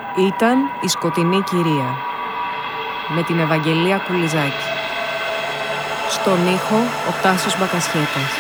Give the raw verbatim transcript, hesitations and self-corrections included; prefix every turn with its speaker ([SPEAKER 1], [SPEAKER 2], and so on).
[SPEAKER 1] Ήταν η σκοτεινή κυρία με την Ευαγγελία Κουλιζάκη. Στον ήχο ο Τάσος Μπακασχέτας.